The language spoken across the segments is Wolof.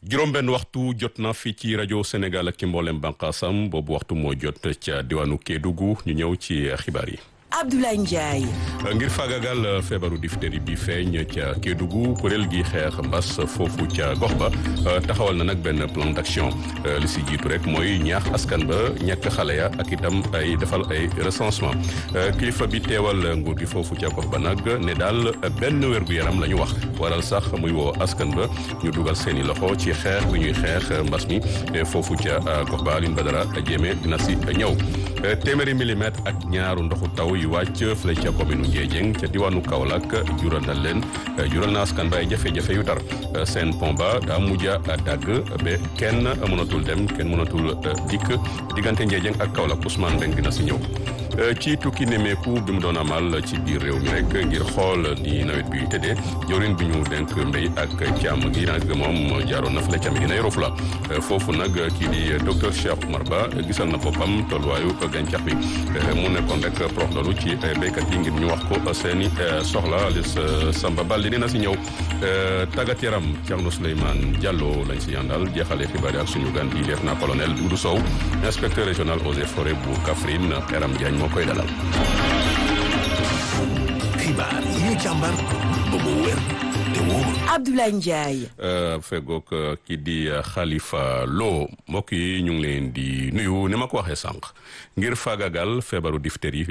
juróom-benn waxtu jot na fii ci rajo Sénégal ak ci mboolem bànqaasam boobu waxtu moo jot ca diwaanu Kédougou ñu ñëw ci xibaar yi. Abdoulaye Ndiaye. ngir faagagal feebaru diphtérie bi feeñ ca Kédougou kuréel gi xeex mbas foofu ca gox ba taxawal na nag benn plan d'action li si jiitu rek mooy ñaax askan ba ñàkk xale ya ak itam ay defal ay recensement kilifa bi teewal nguur gi foofu ca gox ba nag ne daal benn wér-gu-yaram la ñu wax waral sax muy woo askan ba ñu dugal seeni loxo ci xeex bi ñuy xeex mbas mi foofu ca gox ba Alioune Badara Diémé dina si ñëw téeméeri millimètre ak ñaaru ndoxu taw yu wàcc fële ca commune Ndiédiène ca diwaanu Kaolack jural na askan ba ay jafe-jafe yu tar seen pont ba daa mujj a dagg ba kenn mënatul dem kenn mënatul dikk diggante Ndiédiène ak Kaolack Ousmane Mbeng dina si ñëw ci tukki nemeeku bi mu doon amal ci biir réew mi rek ngir xool ni nawet bi tëddee jawriñ bi ñu denk mbéy ak càmm gi nag moom jaaroon na fële ca Médina Yoro Foulah foofu nag kii di docteur Cheikh Oumar Ba gisal na boppam tolluwaayu gàncax bi mu nekkoon rek prox loolu ci béykat yi ngir ñu wax ko seeni soxla Alice Samba Baldi dina si ñëw tàggat yaram Thierno Souleymane Diallo lañ si yàndal jeexale xibaar yi ak suñu gan bi lieutenant colonel Doudou Sow inspecteur régional eaux et forêts bu Kaffrine Eram Diagne moo koy dalal. xibaar yi ñu càmbar ba mu wér te wóor. Abdoulaye Ndiaye. fegook kii di Khalifa Lo mbokk yi ñu ngi leen di nuyu ni ma ko waxee sànq ngir faagagal feebaru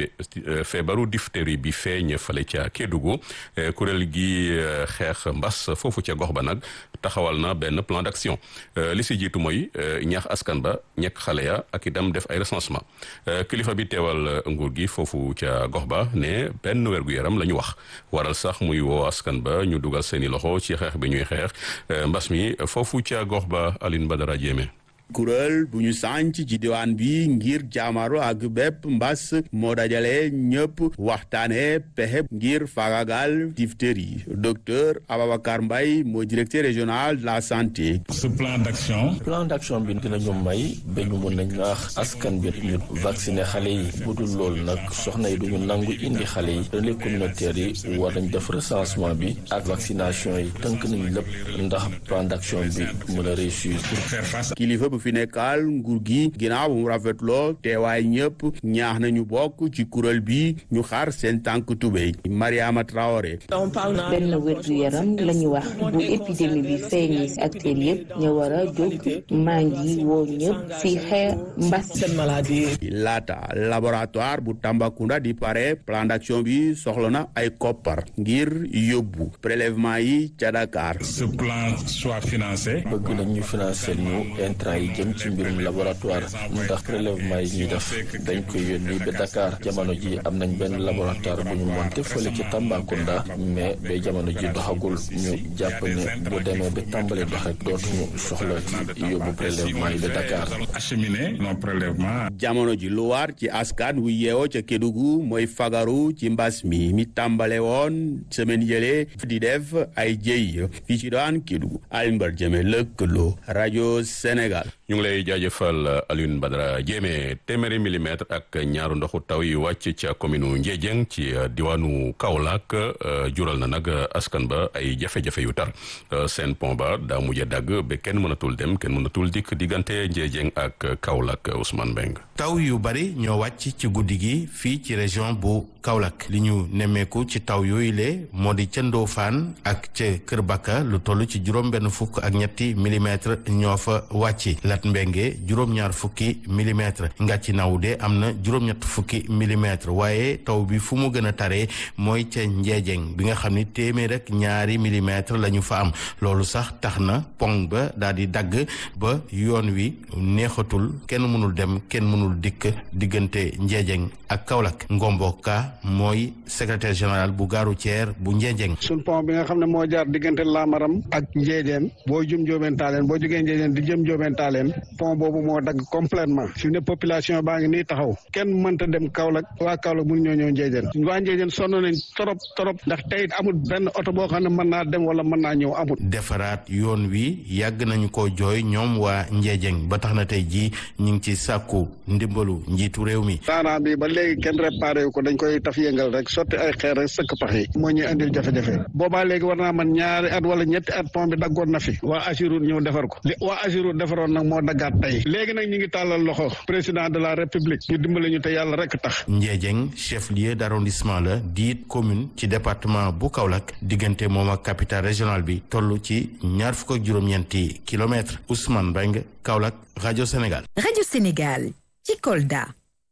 diphtérie bi feeñ fale ca Kédougou kuréel gi xeex mbas foofu ca gox ba nag taxawal na benn plan d'action li si jiitu mooy ñaax askan ba ñekk xale ya ak itam def ay recensement kilifa bi teewal nguur gi foofu ca gox ba ne benn wér-gu-yaram la ñu wax waral sax muy woo askan ba ñu dugal seeni loxo ci xeex bi ñuy xeex mbas mi foofu ca gox ba Alioune Badara Diémé. kuréel bu ñu sànc ci diwaan bi ngir jaamaru ak bépp mbas moo dajale ñëpp waxtaane pexe ngir faagagal diphtérie docteur Ababacar Mbaye moo directeur régional de la santé. ce plan d'action bi dinañu may ba ñu mën a ñaax askan bi ñu vacciner xale yi bu dul loolu nag soxna yi duñu nangu indi xale yi relais communautaires yi war nañ def recensement bi ak vaccination yi tënk nañ lépp ndax plan d'action bi mën a réussir. pour faire face kilifa bu fi nekkal nguur gi ginnaaw bu mu rafetloo teewaay ñëpp ñaax nañu bokk ci kuréel bi ñu xaar seen tànk tubéy. Mariama Traoré. benn wér-gu-yaram la ñu wax bu épidémie bi feeñee si acteurs yëpp ñu war a jóg maa ngi woo ñëpp si xeex mbas. laata laboratoire bu Tambacounda di pare plan d'action bi soxla na ay koppar ngir yóbbu prélèvement yi ca Dakar. ce plan soit financé. bëgg nañ ñu financer ñu intrant yi jëm ci mbirum laboratoire ndax prélèvement yi ñuy def dañ koy yónni ba Dakar jamono ji am nañ benn laboratoire bu ñu monté fële ci Tambacounda mais ba jamono ji doxagul ñu jàpp ne bu demee ba tàmbali dox rek dootuñu soxla ci yóbbu prélèvement yi ba Dakar. acheminer nos prélèvements. jamono ji lu war ci askan wu yeewoo ca Kédougou mooy fagaru ci mbas mi tàmbale woon semaine yële di def ay jéy fii ci daan Kédougou Alioune Badara Diémé lëkkaloo rajo Sénégal. ñu ngi lay jaajëfal Alioune Badara Diémé téeméeri millimètre ak ñaaru ndoxu taw yi wàcc ca commune Ndiédiène ci diwaanu Kaolack jural na nag askan ba ay jafe-jafe yu tar seen pont ba daa mujj a dagg ba kenn mënatul dem kenn mënatul dikk diggante Ndiédiène ak Kaolack Ousmane Mbeng. taw yu bari ñoo wàcc ci guddi gi fii ci région bu Kaolack li ñu nemmeeku ci taw yooyu le moo di ca Ndofane ak ca Kër Bakka lu toll ci juróom-benn fukk ak ñetti millimètre ñoo fa wàcc Lat Mbenge juróom-ñaar fukki millimètre Ngàcci Nawde am na juróom-ñett fukki millimètre waaye taw bi fu mu gën a taree mooy ca Ndiédiène bi nga xam ni téeméer ak ñaari millimètre la ñu fa am loolu sax tax na pont ba daal di dagg ba yoon wi neexatul kenn mënul dem kenn mënul dikk diggante Ndiédiène ak Kaolack Ngomboka mooy secrétaire général bu gare routière bu Ndiédiène. suñ pont bi nga xam ne moo jaar diggante Lamaram ak Ndiédiène boo jëm Ndiobène-Tallène boo jógee Ndiédiène di jëm Ndiobène-Tallène pont boobu moo dagg complètement fi ne population baa ngi nii taxaw kenn mënta dem Kaolack waa Kaolack mënu ñoo ñëw Ndiédiène waa Ndiédiène sonn nañ trop ndax tey amul benn oto boo xam ne mën naa dem wala mën naa ñëw amul. defaraat yoon wi yàgg nañu ko jooy ñoom waa Ndiédiène ba tax na tey jii ñu ngi ci sàkku ndimbalu njiitu réew mi. daanaa bi ba léegi kenn réparé wu ko dañ koy taf yëngal rek sotti ay xeer rek sëkk pax yi moo ñuy andil jafe-jafe boobaa léegi war naa man ñaari at wala ñetti at pont bi daggoon na fi waa Ageroute ñëw defar ko waa Ageroute defaroon nag moo daggaat tey léegi nag ñu ngi tàllal loxo président de la république ñu dimbale ñu te yàlla rek tax. Ndiédiène chef lieu d'arrondissement la diit commune ci département bu Kaolack diggante moom ak capitale régionale bi toll ci 2juróom-ñeenti kilomètres. Ousmane Beng Kaolack rajo Sénégal. rajo Sénégal ci Kolda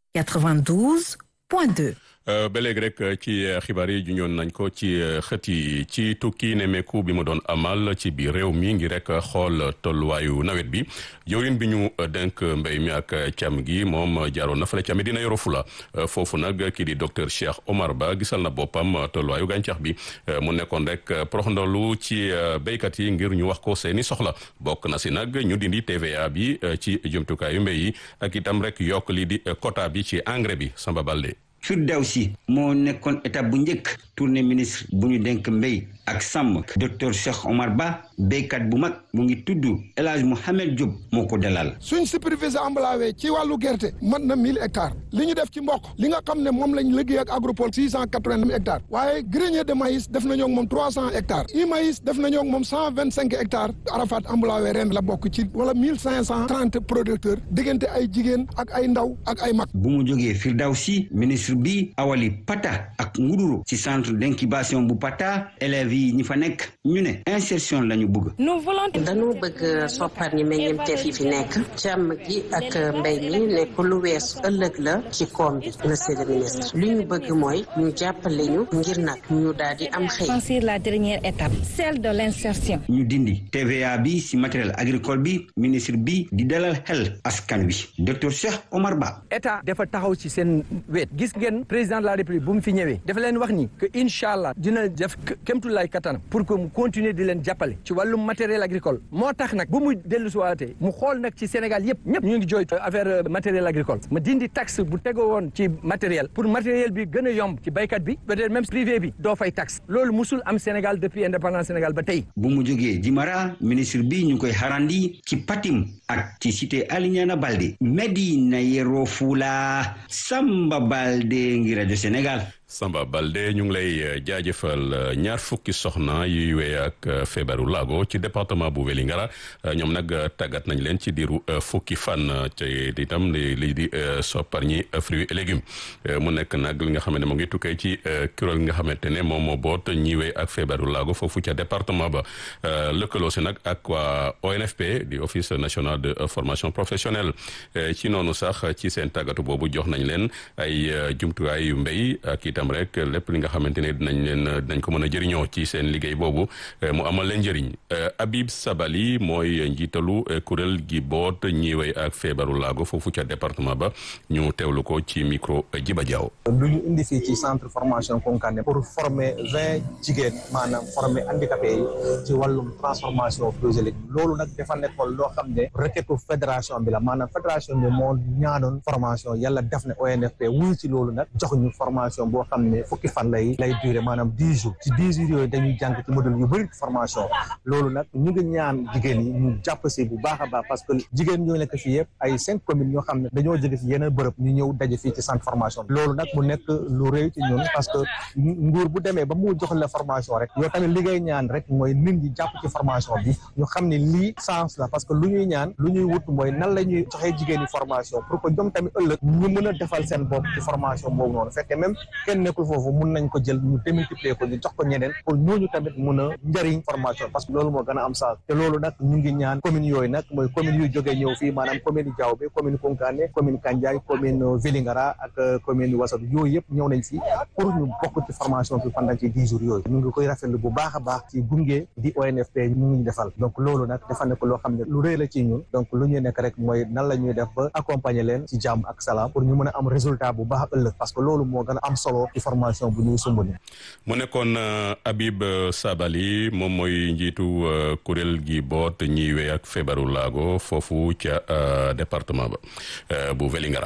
92.2. ba léegi rek ci xibaar yi juñoon nañ ko ci xët yi ci tukki nemmeeku bi mu doon amal ci biir réew mi ngi rek xool tolluwaayu nawet bi jëwriñ bi ñu dénk mbéy mi ak càmm gi moom jaaroon na fële ca Medina Yoro Fula foofu nag kii di docteur Cheikh Omar Ba gisal na boppam tolluwaayu gàncax bi mu nekkoon rek proxandalu ci béykat yi ngir ñu wax ko seeni soxla bokk na si nag ñu dindi TVA bi ci jumtukaayu mbéy yi ak itam rek yokk lii di quota bi ci engrais bi Samba Balde. Firdawsi moo nekkoon étape bu njëkk tournée ministre bu ñu denk mbéy ak sàmm docteur Cheikh Omar Ba béykat bu mag mu ngi tudd El Hadj Mohamed Diop moo ko dalal. suñ superviseur emballage ci wàllu gerte mat na 1000 hectares li ñu def ci mboq li nga xam ne moom lañ liggéey ak agropole 680 hectares waaye grenier de maïs def nañoo ak moom 300 hectares i maïs def nañoo ak moom 125 hectares Arafat emballage ren la bokk ci wala 1530 producteurs diggante ay jigéen ak ay ndaw ak ay mag. bu mu jógee Firdawsi ministre bi awali Pata ak Nguduru ci centre d'incubation bu Pata élèves yi ñi fa nekk ñu ne insertion lañu bëgg. dañu bëgg soppar ñi meññeemteef yi fi nekk càmm gi ak mbéy mi nekk lu weesu ëllëg la ci koom bi monsieur le ministre li ñu bëgg mooy ñu jàppale ñu ngir nag ñu daal di am xëy. franchir la dernière étape celle de l'insertion. ñu dindi TVA bi ci matériel agricole bi ministre bi di dalal xel askan wi docteur Cheikh Omar Ba. état dafa taxaw ci seen wet gis ngeen président de la république bu mu fi ñëwee dafa leen wax ni que incha allah dina def kémtulaay kattanam pour que mu continuer di leen jàppale ci wàllum matériel agricole moo tax nag bu mu dellu si waatee mu xool nag ci Sénégal yëpp ñëpp ñu ngi jooy affaire matériel agricole ma dindi taxe bu tegoo woon ci matériel pour matériel bi gën a yomb ci baykat bi peut-être même privé bi doo fay taxe loolu musul am Sénégal depuis indépendance Sénégal ba tey. bu mu jógee Jimara ministre bi ñu koy xarandi ci Patim ak ci cité Alignana Balde Medina Yoro Fula Samba Balde ngi rajo Sénégal. Samba Balde ñu ngi lay jaajëfal ñaar fukki soxna yuy wéy ak feebaru laago ci département bu Vélingara ñoom nag tàggat nañ leen ci diiru fukki fan ci itam lii di sopparñi fruits et légumes mu nekk nag li nga xam ne mu ngi tukkee ci kuréel nga xamante ne moom moo boot ñi wéy ak feebaru laago foofu ca département ba lëkkaloo si nag ak waa ONFP di office national de formation professionnelle ci noonu sax ci seen tàggatu boobu jox nañ leen ay jumtuwaay yu mbéy ak itam rek lépp li nga xamante ne dinañ ko mën a jëriñoo ci seen liggéey boobu mu amal leen njëriñ Habib Sabali mooy njiitalu kuréel gi boot ñi wéy ak feebaru laago foofu ca département ba ñu teewlu ko ci micro Djiba Diaw. lu ñu indi fii ci centre formation Konkane pour former 20 jigéen maanaam former handicapé yi ci wàllum transformation fruits et légumes loolu nag dafa nekkoon loo xam ne requête fédération bi la maanaam fédération bi moo ñaanoon formation yàlla def ne ONFP wuy ci loolu nag jox ñu formation boo xam ne fukki fan lay duré maanaam 10 jours ci 10 jours yooyu dañuy jàng ci module yu bëri formation loolu nag ñu ngi ñaan jigéen yi ñu jàpp si bu baax a baax parce que jigéen ñoo nekk fii yëpp ay 5 communes ñoo xam ne dañoo jóge fi yeneen bërëb ñu ñëw daje fii ci centre formation loolu nag mu nekk lu rëy ci ñun parce que nguur bu demee ba mu jox la formation rek yow tamit li ngay ñaan rek mooy nit ñi jàpp ci formation bi ñu xam ne lii sens la parce que lu ñuy ñaan lu ñuy wut mooy nan la ñuy joxee jigéen yi formation pour que ñoom tamit ëllëg ñu mën a defal seen bopp ci formation boobu noonu fekkee même kenn nekkul foofu mun nañ ko jël ñu démultiplier ko ñu jox ko ñeneen pour ñooñu tamit mun a njëriñ formation parce que loolu moo gën a am sens te loolu nag ñu ngi ñaan communes yooyu nag mooy communes yu jógee ñëw fii maanaam commune Diaobé commune Konkane commune Kandiaye commune Vélingara ak commune Ouagadougou yooyu yëpp ñëw nañ fii pour ñu bokk ci formation bi pendant ci 10 jours yooyu ñu ngi koy rafetlu bu baax a baax ci gunge di ONFP ñu ngi defal donc loolu nag dafa nekk loo xam ne lu rëy la ci ñun donc lu ñuy nekk rek mooy nan la ñuy def ba accompagner leen ci jàmm ak salaam pour ñu mën a am résultat bu baax ëllëg parce que loolu moo gën a am solo ci formation bu ñuy sumb ni mu nekkoon Habib Sabali moom mooy njiitu kuréel gi boot ñiy wéy ak feebaru laago foofu ca département ba bu Vélingara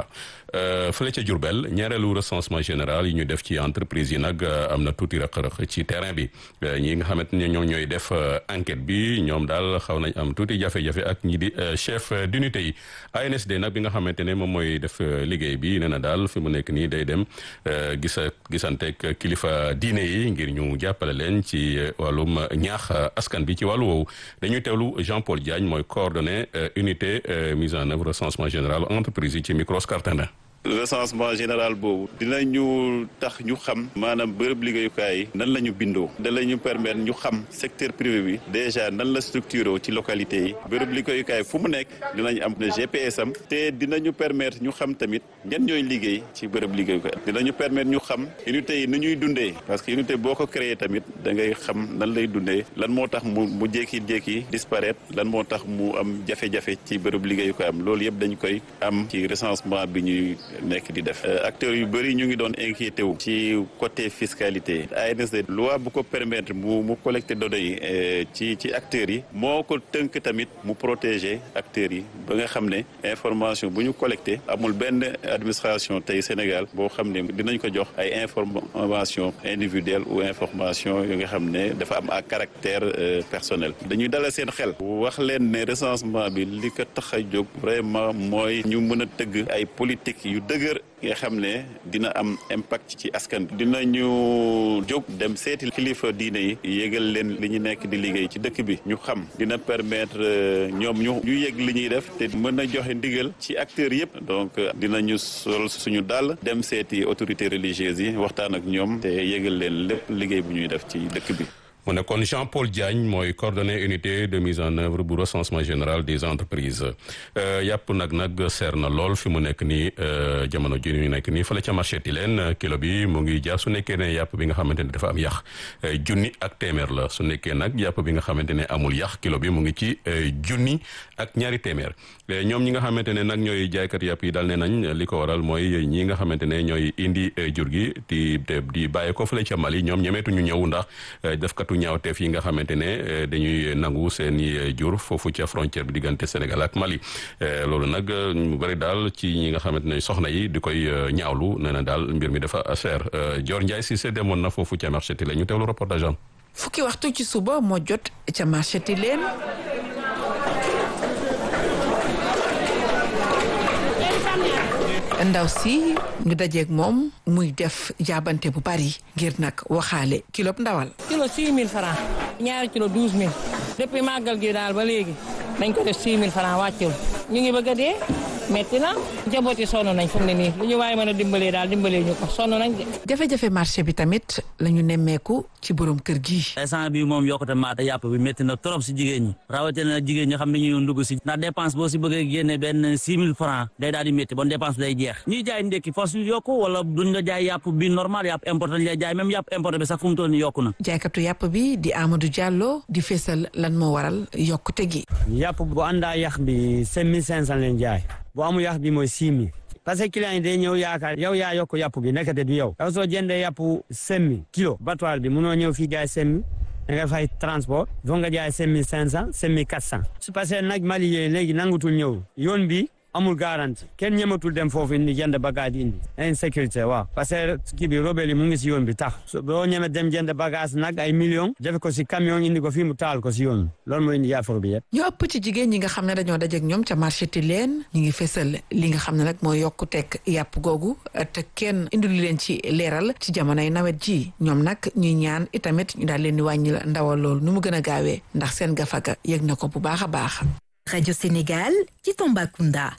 fële ca Diourbel ñaareelu recensement général yi ñu def ci entreprise yi nag am na tuuti rëq-rëq ci terrain bi ñi nga xamante ne ñoom ñooy def enquête bi ñoom daal xaw nañ am tuuti jafe-jafe ak ñi di chef d'unité yi ANSD nag bi nga xamante ne moom mooy def liggéey bi nee na daal fi mu nekk nii day dem gisanteeg kilifa diine yi ngir ñu jàppale leen ci wàllum ñaax askan bi ci wàllu woowu dañuy teewlu Jean-Paul Diagne mooy coordonné unité mise en œuvre recensement général entreprise yi ci micro Scartana. recensement général boobu dinañu tax ñu xam maanaam bërëb liggéeyukaay yi nan la ñu bindoo da la ñu permettre ñu xam secteur privé bi déjà nan la structuré ci localité yi bërëb liggéeyukaay fu mu nekk dinañ am GPS am te dinañu permettre ñu xam tamit ñan ñooy liggéey ci bërëb liggéeyukaay dinañu permettre ñu xam unité yi nu ñuy dundee parce que unité boo ko créé tamit da ngay xam nan lay dundee lan moo tax mu jékki-jékki disparaître lan moo tax mu am jafe-jafe ci bërëb liggéeyukaay am loolu yëpp dañ koy am ci recensement bi ñuy nekk di def acteurs yu bëri ñu ngi doon inquiété wu ci côté fiscalité ANSD loi bu ko permettre mu collecter données yi ci acteurs yi moo ko tënk tamit mu protéger acteurs yi ba nga xam ne information bu ñu collecté amul benn administration tey Sénégal boo xam ne dinañ ko jox ay information individuelle ou information yu nga xam ne dafa am à caractère personnel dañuy dalal seen xel wax leen ne recensement bi li ko tax a jóg vraiment mooy ñu mën a tëgg ay politique yu dëgër nga xam ne dina am impact ci askan bi dinañu jóg dem seeti kilifa diine yi yégal leen li ñu nekk di liggéey ci dëkk bi ñu xam dina permettre ñoom ñu yëg li ñuy def te mën a joxe ndigal ci acteurs yëpp donc dinañu sol suñu dàll dem seeti autorités religieuses yi waxtaan ak ñoom te yégal leen lépp liggéey bu ñuy def ci dëkk bi. mu ne kon Jean-Paul Diagne mooy coordonné unité de mise en œuvre bu recensement général des entreprises yàpp nag seer na lool fi mu nekk nii jamono ji ñu nekk nii fële ca marché Tilène kilo bi mu ngi jaar su nekkee ne yàpp bi nga xamante ne dafa am yàq junni ak téeméer la su nekkee nag yàpp bi nga xamante ne amul yàq kilo bi mu ngi ci junni ak ñaari téeméer ñoom ñi nga xamante ne nag ñooy jaaykat yàpp yi daal ne nañ li ko waral mooy ñi nga xamante ne ñooy indi jur gi di bàyyi ko fële ca Mali ñoom ñemeetuñu ñëw ndax defkatu ñaawteef yi nga xamante ne dañuy nangu seeni jur foofu ca frontière bi diggante Sénégal ak Mali loolu nag mu bëri daal ci ñi nga xamante ne soxna yi di koy ñaawlu nee na daal mbir mi dafa cher Dior Ndiaye Cissé demoon na foofu ca marché Tilène ñu teewlu reportage am. fukki waxtu ci suba moo jot ca marché Tilène ndaw si ñu dajeeg moom muy def jaabante bu bari ngir nag waxaale kilo ndawal. kilo 6 000 francs ñaari kilo 12 000 depuis màggal gi daal ba léegi dañ ko def 6 000 francs wàccul ñu ngi bëgg a dee metti na njaboot yi sonn nañ fu mu ne nii lu ñu waaye mën a dimbalee daal dimbalee ñu ko sonn nañ de. jafe-jafe marché bi tamit la ñu nemmeeku ci borom kër gi. instant bi moom yokkute maata yàpp bi métti na trop si jigéen ñi rawatina jigéen ñi xam ne ñu ndugg si ndax dépense boo si bëggee génne benn 6 000 francs day daal di métti bon dépense day jeex ñuy jaay ndekki force yokku wala duñ la jaay yàpp bi normal yàpp importé lañ lay jaay même yàpp importé bi sax fu mu toll nii yokku na. jaaykatu yàpp bi di Amadou Diallo di feesal lan moo waral yokkute gi. yàpp bu àndaa yàq bi 5500 leen jaay bu amul yàq bi mooy 6000 parce que client yi day ñëw yaakaar yow yaa yokk yàpp bi nekkate du yow soo jëndee yàpp 5000 kilo battoir bi munoo ñëw fii jaay 5000 da nga fay transport foo nga jaay 5500 5400 su passé nag Mali yooyu léegi nangutul ñëw yoon bi amul garantie kenn ñematul dem foofu indi jënd bagage indi insécurité waaw parce que kii bi robel yi mu ngi si yoon bi tax boo ñeme dem jënd bagage nag ay millions def ko si camion indi ko fii mu taal ko si yoon loolu mooy indi yaafar bi yëpp. ñu ëpp ci jigéen ñi nga xam ne dañoo dajeek ñoom ca marché Tilène ñu ngi fesal li nga xam ne nag mooy yokkuteeg yàpp googu te kenn indil leen ci leeral ci jamonoy nawet ji ñoom nag ñuy ñaan itamit ñu daal leen di wàññi la ndawal loolu nu mu gën a gaawee ndax seen gafaga yëg na ko bu baax a baax. Radio Sénégal ci Tambacounda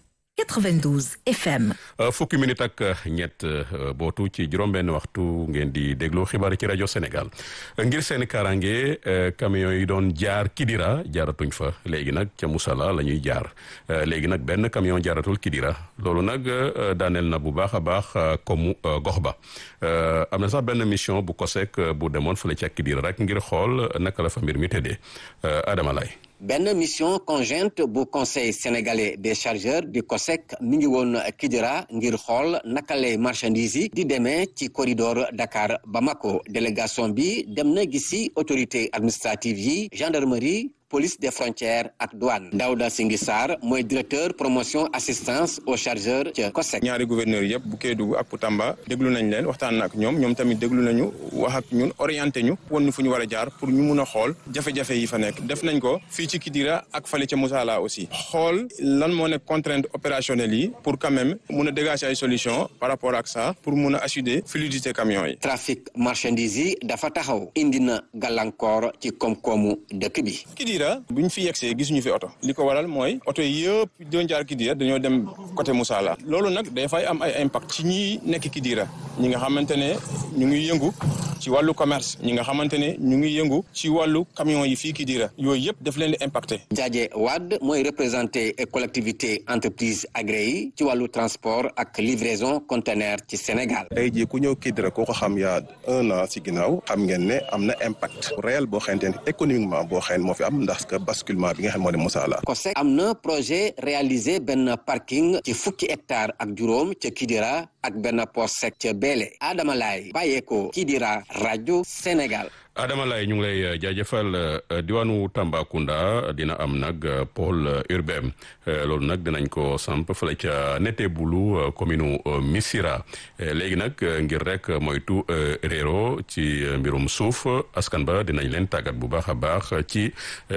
92 FM. fukki minute ak ñett bootu ci juróom-benn waxtu ngeen di déglu xibaar ci rajo Sénégal ngir seen kaaraange camion yi doon jaar Kidira jaaratuñ fa léegi nag ca Moussala la ñuy jaar léegi nag benn camion jaaratul Kidira loolu nag daaneel na bu baax a baax comme gox ba am na sax benn mission bu COSEC bu demoon fële ca Kidira rek ngir xool naka la fa mbir mi tëddee Adama Lay. benn mission conjointe bu conseil sénégalais des chargeurs du COSEC mi ngi woon Kidira ngir xool naka lay marchandises yi di demee ci corridor Dakar Bamako délégation bi dem na gisi autorité administrative yi gendarmerie police des frontières ak douane. Daouda Singhi Sarr mooy directeur promotion assistance aux chargeurs ca COSEC. ñaari gouverneur yëpp bu Kédougou ak bu Tamba déglu nañ leen waxtaan na ak ñoom tamit déglu nañu wax ak ñun orienté ñu won ñu fu ñu war a jaar pour ñu mun a xool jafe-jafe yi fa nekk. def nañ ko fii ci Kidira ak fale ca Moussala aussi xool lan moo nekk contrainte opérationnelle yi pour quand même mun a dégager ay solution par rapport ak ça pour mun a assurer fluidité camion yi. trafic marchandise yi dafa taxaw indi na gàllankoor ci koom-koomu dëkk bi. Kidira bu ñu fi yegsee gisuñu fi oto li ko waral mooy oto yëpp doon jaar Kidira dañoo dem côté Moussala loolu nag dafay am ay impact ci ñi nekk Kidira ñi nga xamante ne ñu ngi yëngu ci wàllu commerce ñi nga xamante ne ñu ngi yëngu ci wàllu camion yi fii Kidira yooyu yëpp daf leen di impacté. Jaaje Wade mooy représenté collectivité entreprise agréée yi ci wàllu transport ak livraison conteneur ci Sénégal. tey jii ku ñëw Kidira koo ko xam yaa 1 an ci ginnaaw xam ngeen ne am na impact réel boo xamante ne économiquement boo xam ne moo fi am ndax que basculement bi nga xam moo di Moussala. COSEC am na projet réalisé benn parking ci fukki hectare ak juróom ca Kidira ak benn poste sec ca Bélé. Adama Laye bàyyeekoo Kidira rajo Sénégal. Adama Laye ñu ngi lay jaajëfal. Diwaanu Tambacounda dina am nag pôle urbain loolu nag dinañ ko samp fële ca Netebulu commune Missirah léegi nag ngir rek moytu réero ci mbirum suuf askan ba dinañ leen tàggat bu baax a baax ci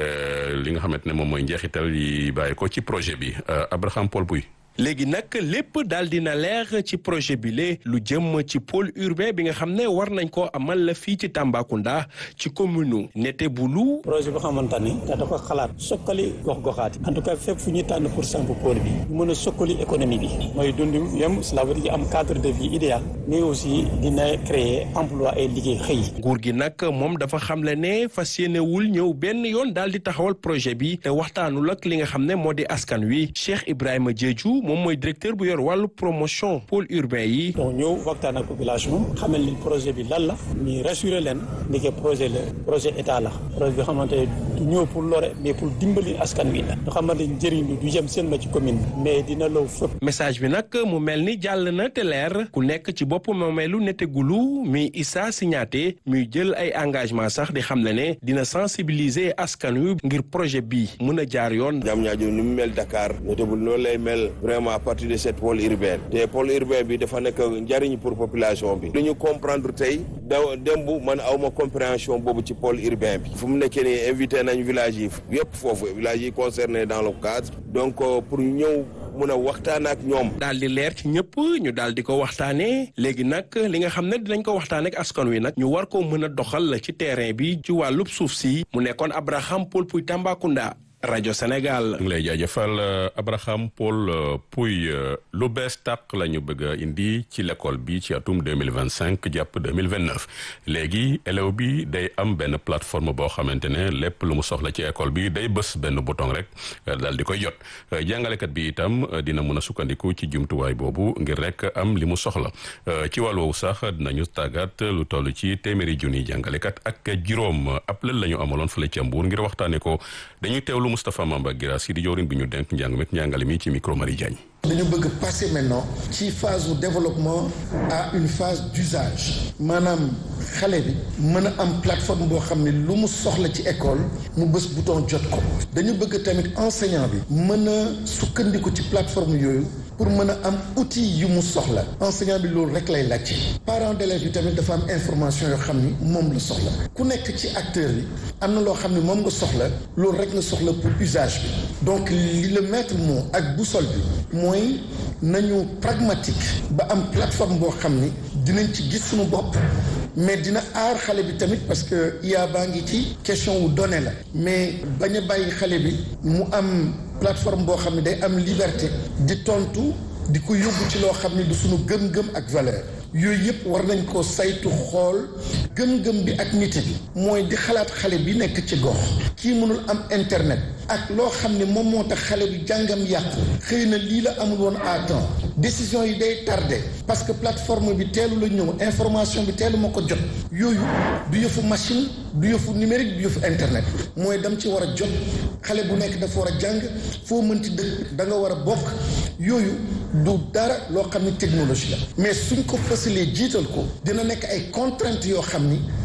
li nga xamante ne moom mooy njeexital yi bàyyi ko ci projet bi Abraham Paul Bouy. léegi nag lépp daal dina leer ci projet bi le lu jëm ci pôle urbain bi nga xam ne war nañ koo amal la fii ci Tambacounda ci commune Netebulu. projet boo xamante ni dafa xalaat sokkali gox-goxaat en tout cas fépp fu ñuy tànn pour samp pôle bi ñu mën a sokkali économie bi mooy dund yem cela veut dire am cadre de vie idéal mais aussi dina créer emploi et liggéey xëy. nguur gi nag moom dafa xamle ne fas yéenewul ñëw benn yoon daal di taxawal projet bi te waxtaanul ak li nga xam ne moo di askan wi Cheikh Ibrahima Diédhiou moom mooy directeur bu yor wàllu promotion pôle urbain yi. donc ñëw waxtaan ak population xamal leen projet bi lan la ñuy rassurer leen ni que projet la projet état la projet bi xamante du ñëw pour lore mais pour dimbali askan wi la. nga xamante ni njëriñ bi du jëm seen ma ci commune mais dina law fépp. message bi nag mu mel ni jàll na te leer ku nekk ci bopp moomeelu Netebulu mi Issa Signaté muy jël ay engagement sax di xam ne dina sensibiliser askan wi ngir projet bi mën a jaar yoon. Diamniadio ni mu mel Dakar Netebulu noonu lay mel vraiment à partir de cette pôle urbaine te pôle urbain bi dafa nekk njariñ pour population bi. li ñu comprendre tey démb man awma compréhension boobu ci pôle urbain bi fu mu nekkee nii invité nañ village yi yëpp foofu village yi concernés dans le cadre donc pour ñëw mun a waxtaan ak ñoom. daal di leer ci ñëpp ñu daal di ko waxtaanee léegi nag li nga xam ne dinañ ko waxtaanee ak askan wi nag ñu war ko mën a doxal ci terrain bi ci wàllub suuf si mu nekkoon Abraham Paul Pouy Tambacounda. rajo Sénégal. ngi lay jaajëfal Abraham Paul Pouy lu bees tàq la ñu bëgg a indi ci l'école bi ci atum 2025 jàpp 2029 léegi élève bi day am benn plateforme boo xamante ne lépp lu mu soxla ci école bi day bës benn bouton rek daal di koy jot jàngalekat bi itam dina mën a sukkandiku ci jumtuwaay boobu ngir rek am li mu soxla ci wàll woowu sax dinañu tàggat lu toll ci téeméeri junni jàngalekat ak juróom ab lël la ñu amaloon fële ca Mbuur ngir waxtaane ko dañuy teewlu Moustapha Mamba Guirassy di jawriñ bi ñu denk njàng meek njàngale mi ci micro Marie Diagne. dañu bëgg passer maintenant ci phase du développement à une phase d'usage maanaam xale bi mën a am plateforme boo xam ne lu mu soxla ci école mu bës bouton jot ko dañu bëgg tamit enseignant bi mën a sukkandiku ci plateforme yooyu pour mën a am outil yu mu soxla enseignant bi loolu rek lay laajte parents d'élèves yi tamit dafa am information yoo xam ni moom la soxla ku nekk ci acteur yi am na loo xam ne moom nga soxla loolu rek nga soxla pour usage bi donc li le maître mot ak boussole bi mooy nañu pragmatique ba am plateforme boo xam ni dinañ ci gis suñu bopp mais dina aar xale bi tamit parce que IA baa ngi ci question wu données la mais bañ a bàyyi xale bi mu am plateforme boo xam ne day am liberté di tontu di ko yóbbu ci loo xam ne du suñu gëm-gëm ak valeur yooyu yëpp war nañ ko saytu xool gëm-gëm bi ak nit bi mooy di xalaat xale bi nekk ci gox kii mënul am internet ak loo xam ne moom moo tax xale bi jàngam yàqu xëy na lii la amul woon à temps décision yi day tardé parce que plateforme bi teelu la ñëw information bi teelu ma ko jot yooyu du yëfu machine du yëfu numérique du yëfu internet mooy dem ci war a jot xale bu nekk dafa war a jàng foo mënti dëkk da nga war a bokk yooyu du dara loo xam ni technologie la mais suñ ko fësalee jiital ko dina nekk ay contraintes yoo xam ni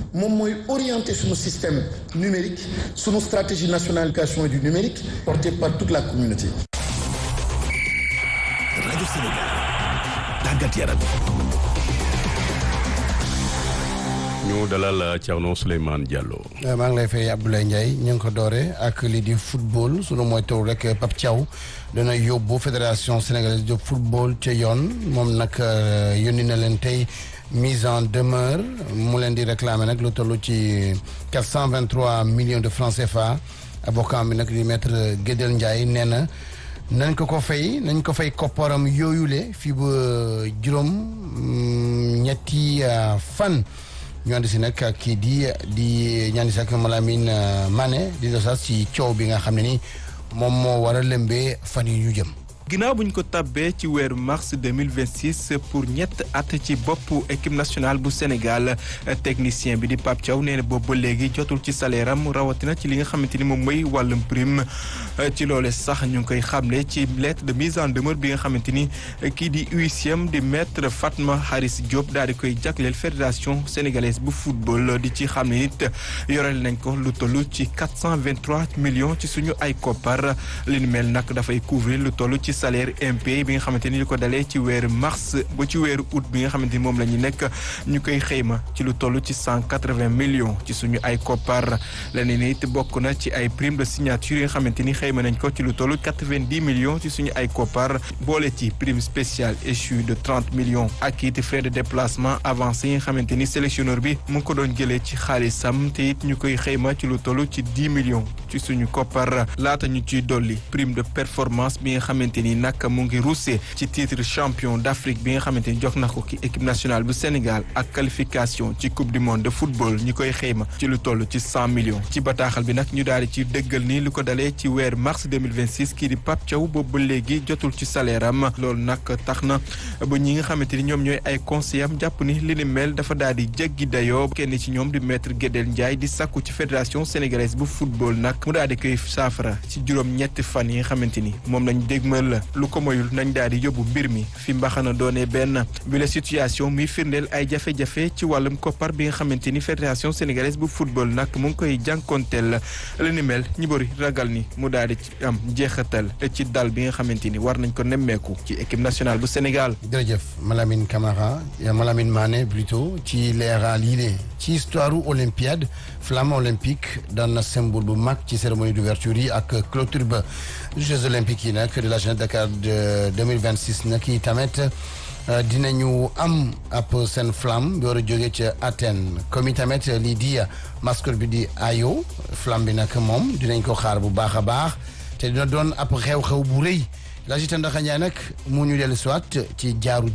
moom mooy orienter suñu système numérique suñu stratégie nationale d'éducation du numérique portée par toute la communauté. rajo Sénégal tàggat yaram. ñu dalal Thierno Souleymane Diallo. maa ngi lay fay Abdoulaye Ndiaye ñu ngi ko doore ak lii di football sunu mooy taw rek Pape Thiaw dana yóbbu fédération sénégalaise de football ca yoon moom nag yónni na leen tey mise en demeure mu leen di réclamer nag lu toll ci 423 millions de francs CFA avocat bi nag di maître Guédel Ndiaye nee na nañ ko fay kopparam yooyule fii ba juróom ñetti fan. ñu ànd si nag kii di ñaandi si ak Malamine Mané di dosaas ci coow bi nga xam ne ni moom moo war a lëmbee fan yi ñu jëm. ginnaaw bu ñu ko tabbee ci weeru mars 2026 pour ñett at ci boppu équipe nationale bu Sénégal technicien bi di Pape Thiaw nee na boobu ba léegi jotul ci salaire am rawatina ci li nga xamante ni moom mooy wàllum prime ci loole sax ñu ngi koy xamle ci lettre de mise en demeure bi nga xamante ni kii di huitième di maître Fatma Haris Diop daal di koy jagleel fédération sénégalaise bu football di ci xam ne nit yoreel nañ ko lu toll ci 423 millions ci suñu ay koppar li ni mel nag dafay couvrir lu toll ci salaire impayé bi nga xamante ni li ko dalee ci weeru mars ba ci weeru août bi nga xamante ni moom la ñu nekk ñu koy xëyma ci lu toll ci 180 millions ci suñu ay koppar leneen it bokk na ci ay prime de signature yi nga xamante ni xëyma nañ ko ci lu toll 90 millions ci suñu ay koppar boole ci prime spéciale échue de 30 millions ak it frais de déplacement avancé yi nga xamante ni sélectionneur bi mu ngi ko doon jëlee ci xaalisam te it ñu koy xëyma ci lu toll ci 10 millions ci suñu koppar laata ñu ciy dolli prime de performance bi nga xamante ni nag mu ngi ruuse ci titre champion d'Afrique bi nga xamante ni jox na ko ki équipe nationale bu Sénégal ak qualification ci coupe du monde de football ñi koy xëyma ci lu toll ci 100 millions ci bataaxal bi nag ñu daal di ci dëggal ni lu ko dalee ci weer mars 2026 kii di Pape Thiaw boobu ba léegi jotul ci salaire am loolu nag tax na ba ñi nga xamante ni ñoom ñooy ay conseillers am jàpp ni li ni mel dafa daal di jéggi dayoo kenn ci ñoom di maître Guédel Ndiaye di sàkku ci fédération sénégalaise bu football nag mu daal di koy saafara ci juróom ñetti fan yi nga xamante ni moom lañ dégmal lu ko moyul nañ daal di yóbbu mbir mi fi mbaxana doone benn bi la situation muy firndeel ay jafe-jafe ci wàllum koppar bi nga xamante ni fédération sénégalaise bu football nag mu ngi koy jànkonteel la ni mel ñu bëri ragal ni mu daal di am jeexatal ci dal bi nga xamante ni war nañ ko nemmeeku ci équipe nationale bu Sénégal. jërëjëf Malamine Camara Malamine Mané plutôt ci leeral yi de ci histoire olympiade flamme olympique daan na symbole bu mag ci cérémonie d'ouverture yi ak clôture ba Jeux olympiques yi nag de la jeunesse Dakar de 2026 nag yi tamit dinañu am ab seen flamme bi war a jóge ca Athènes comme tamit lii di mascotte bi di Ayo flamme bi nag moom dinañ ko xaar bu baax a baax te dina doon ab xew-xew bu rëy la jita ndax Ndiaye nag mu ñu dellu siwaat ci jaaru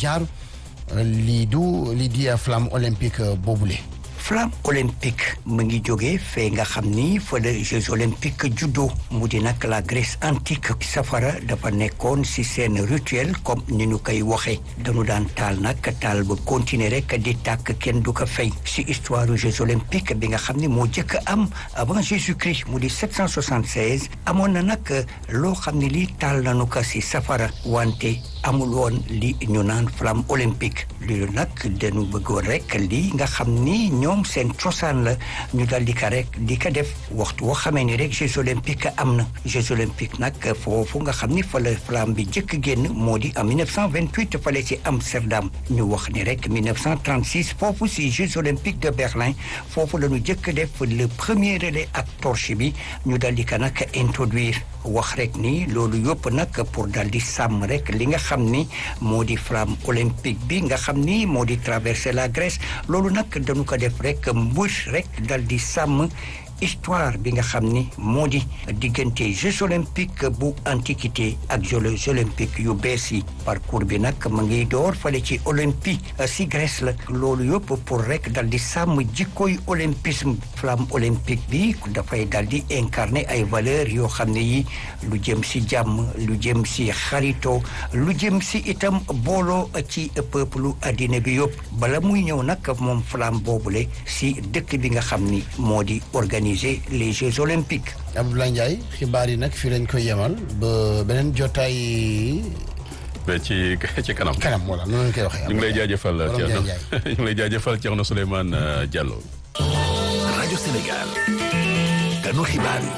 lii di flamme olympique boobule. flamme olympique mu ngi jóge fee nga xam ni fa la Jeux olympiques juddoo mu di nag la Grèce antique safara dafa nekkoon ci seen rituel comme ni ñu koy waxee dañu daan taal nag taal ba continuer rek di tàkk kenn du ko fay ci histoire Jeux olympiques bi nga xam ni moo jëkk am avant Jésus-Christ mu di 776 amoon na nag loo xam ne lii taal nañu ko ci safara wante amul woon li ñu naan flamme olympique li nag dañu bëggoon rek li nga xam ni ñoom seen cosaan la ñu dal di ko rek di ko def waxtu woo xamee ni rek Jeux olympiques am na Jeux olympiques nag foofu nga xam ni fa la flamme bi jëkk génn moo di en 1928 fale ci Amsterdam ñu wax ni rek 1936 foofu si Jeux olympiques de Berlin foofu la ñu jëkk def le premier relais ak torche bi ñu dal di ko nag introduire wax rek ni loolu yëpp nag pour dal di sàmm rek li nga xam ni moo di flamme olympique bi nga xam ni moo di traverser la Grèce loolu nag dañu ko def rek mbir rek dal di sàmm histoire bi nga xam ni moo di diggante Jeux olympiques bu antiquité ak Jeux olympiques yu bees yi parcours bi nag mu ngi door fale ci Olympie si Grèce la loolu yëpp pour rek dal di sàmm jikkoy olympisme flamme olympique bi dafay dal di incarner ay valeurs yoo xam ne yi lu jëm si jàmm lu jëm si xarito lu jëm si itam booloo ci peuple addina bi yëpp bala muy ñëw nag moom flamme boobule si dëkk bi nga xam ni moo di organiser les Jeux olympiques. Abdoulaye Ndiaye xibaar yi nag fii lañ koy yemal ba beneen jotaay. mais ci kanam. voilà noonu lañ koy waxee. ñu ngi lay jaajëfal Thierno Souleymane Diallo. Sénégal ganu xibaar yi.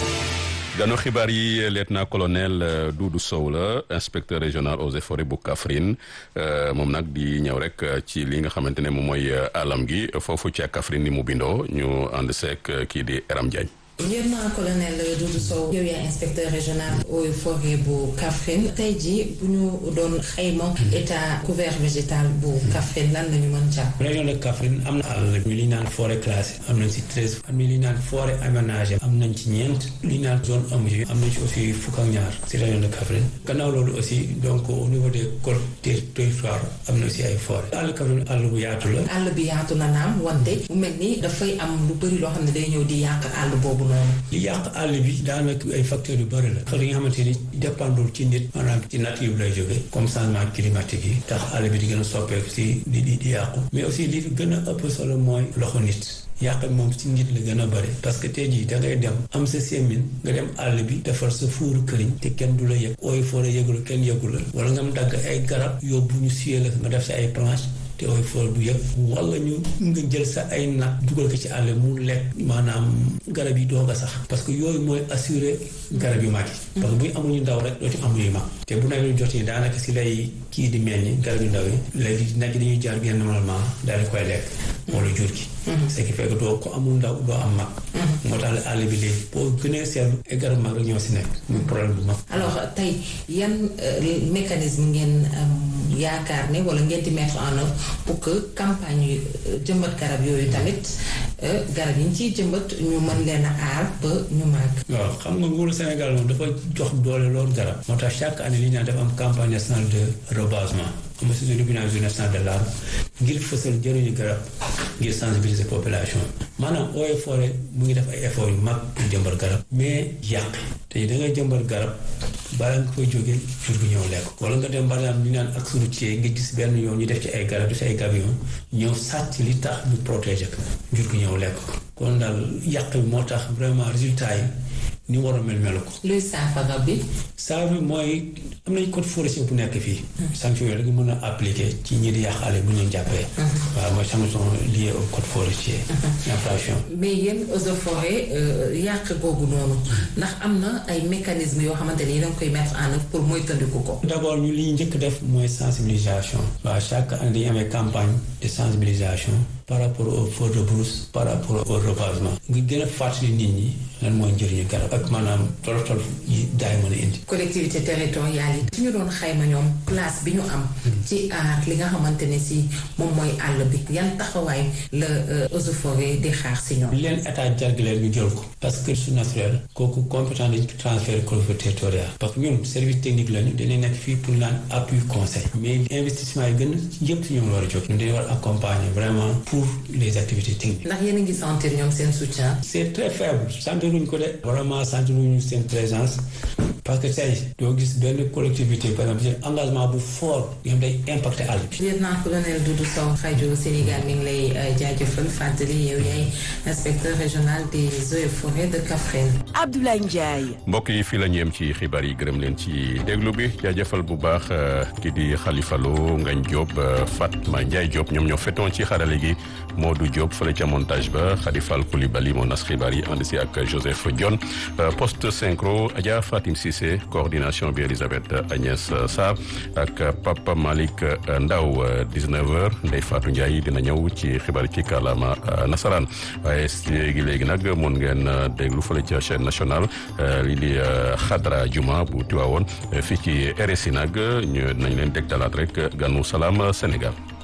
gano xibaar yi lieutenant-colonel Doudou Sow la inspecteur régional eaux et forêts bu Kaffrine moom nag di ñëw rek ci li nga xamante ne moom mooy alam gi foofu ca Kaffrine ni mu bindoo ñu ànd seek kii di Eram Diagne. lieutenant-colonel Doudou Sow yow yaay inspecteur régional eaux et forêts bu Kaffrine tey jii bu ñu doon xayma état couvert végétal bu Kaffrine lan la ñu mën jàpp. région de Kaffrine am na àll bi li ñu naan forêt classée am nañ ci 13 am na li ñu naan forêt aménagée am nañ ci 4 li ñu naan zone aménagée am nañ ci aussi fukk ak ñaar ci région de Kaffrine gannaaw loolu aussi donc au niveau des côtes territoire am na aussi ay forêt àll Kaffrine àll bu yaatu la. àll bi yaatu na naam wante mu mel ni dafay am lu bëri loo xam ne day ñëw di yàq àll boobu. li yàq àll bi daanaka ay facteurs yu bëri la facteurs yi nga xamante ni dépendul ci nit maanaam ci nature bi lay jóge comme changement climatique yi tax àll bi di gën a soppeeku si di yàqu mais aussi li fi gën a ëpp solo mooy loxo nit yàq bi moom si nit la gën a bëri parce que tey jii da ngay dem am sa semin nga dem àll bi defar sa fuuru këriñ te kenn du la yëg ooy foore yëgul kenn yëgul la wala nga dagg ay garab yóbbu ñu siyee la nga def sa ay planche te ooy foore du yëg wala ñu nga jël sa ay nag dugal ko ci àll mu lekk maanaam garab yi doog a sax parce que yooyu mooy assurer garab yu mag yi parce que bu ñu amuñu ndaw rek dootu am yu mag te bu nawet bi jotee daanaka si lay kii di mel ni garab yu ndaw yi léegi nag dañuy jaar bien normalement daal di koy lekk wala jur gi ce qui fait que doo ko amul ndaw doo am mag moo tax la àll bi léegi boo gënee seetlu ay garab mag rek ñoo si nekk muy problème bu mag. alors tey yan mécanisme ngeen yaakaar ne wala ngeen di mettre en œuvre pour que campagne yu jëmbat garab yooyu tamit garab yi ñu ciy jëmbat ñu mën leen a aar ba ñu màgg. waaw xam nga nguuru Sénégal moom dafa jox doole loolu garab moo tax chaque année li ñu naan dafa am campagne nationale de rebasement am aussi journée nationale de l'arbre ngir fësal njëriñu garab ngir sensibiliser population maanaam eaux et forêt mu ngi def ay efforts yu mag pour jëmbat garab mais yàq te da ngay jëmbat garab balaa nga koy jógee jur gi ñëw lekk wala nga dem par exemple ñu naan ak sunu cee nga gis benn yoon ñu def ci ay garab def ci ay gabion ñëw sàcc li tax ñu protéger ko jur gi ñëw lekk ko kon daal yàq bi moo tax vraiment résultat yi ni war a mel ko. luy saafara bi. saafara bi mooy am nañ code forestier bu nekk fii. sanction yooyu rek mën a appliquer ci ñi di yàq àll bu ñu leen jàppee. waaw mooy sanction liée au code forestier. infraction. mais yéen eaux et forêts yàq googu noonu ndax am na ay mécanismes yoo xamante ni da nga koy mettre en œuvre pour moytandiku ko. d'abord ñu li ñu njëkk def mooy sensibilisation. waaw chaque année dañuy amee campagne de sensibilisation. par rapport au feu de brousse par rapport au rebasement nga gën a fàttali nit ñi lan mooy njëriñu garab ak maanaam tolof yi daay mën a indi. collectivité territoriale yi su ñu doon xayma ñoom place bi ñu am ci aar li nga xamante ne si moom mooy àll bi yan taxawaay la eaux et forêts di xaar si ñoom. leen état jargaleen ñu jël ko parce que su naturel kooku compétent dañ ko transféré collectivité territoriale parce que ñun service technique lañu dañuy nekk fii pour naan appui conseil mais investissement yi gën yëpp si ñoom war a jóg ñun dañu war accompagner vraiment pour les activités techniques. ndax yéen a ngi sentir ñoom seen soutien. c'est très faible sentiruñ ko de vraiment sentiruñu seen présence parce que tey doo gis benn collectivité par exemple seen engagement bu fort ñoom day impacté àll bi. lieutenant-colonel Doudou Sow rajo Sénégal mi ngi lay jaajëfal fàttali yow yaay inspecteur régional des eaux et forêts de Kaffrine. Abdoulaye Ndiaye. mbokk yi fii la ñu yem ci xibaar yi gërëm leen ci déglu bi jaajëfal bu baax ki di Khalifa Lo Ngagne Diop Fatma Ndiaye Diop ñoom ñoo fetoon ci xarale gi Modou Diop fële ca montage ba Khadifal Koulibaly moo nas xibaar yi ànd si ak Joseph Dione poste synchro Adja Fatim Cissé coordination bi Elisabeth Agnès Sarr ak Papa Malick Ndaw 19h Ndeye Fatou Ndiaye dina ñëw ci xibaar ci kàllaama nasaraan waaye léegi nag mun ngeen déglu fële ca chaîne nationale lii di Xadra Juma bu Tiwaawoon fii ci RSI nag ñu nañ leen dégtalaat rek ganu Salaam Sénégal.